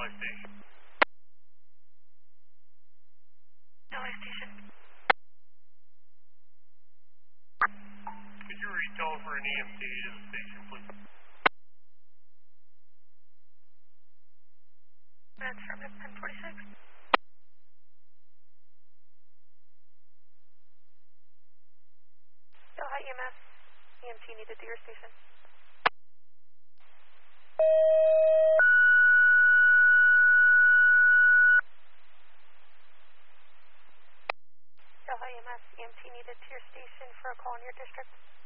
LA Station. LA Station. Could you retell for an EMT to the station, please? That's from 1046. Delhi EMS. EMT needed to your station. Delhi EMS. EMT needed to your station for a call in your district.